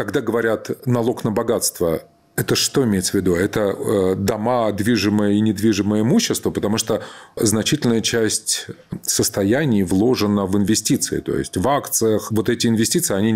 когда говорят налог на богатство, это что имеется в виду? Это дома, движимое и недвижимое имущество, потому что значительная часть состояний вложена в инвестиции, то есть в акциях. Вот эти инвестиции, они